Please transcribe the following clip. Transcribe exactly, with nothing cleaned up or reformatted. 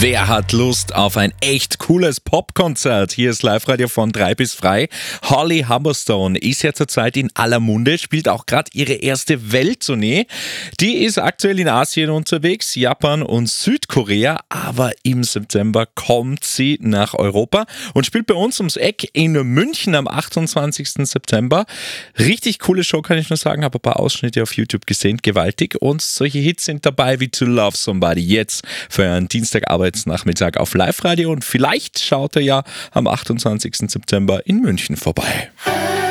Wer hat Lust auf ein echt cooles Popkonzert? Hier ist Live-Radio von drei bis frei. Holly Humberstone ist ja zurzeit in aller Munde, spielt auch gerade ihre erste Welttournee. Die ist aktuell in Asien unterwegs, Japan und Südkorea, aber im September kommt sie nach Europa und spielt bei uns ums Eck in München am achtundzwanzigsten September. Richtig coole Show, kann ich nur sagen, habe ein paar Ausschnitte auf YouTube gesehen, gewaltig, und solche Hits sind dabei wie To Love Somebody jetzt für einen Dienstagabend Nachmittag auf Live-Radio, und vielleicht schaut er ja am achtundzwanzigsten September in München vorbei.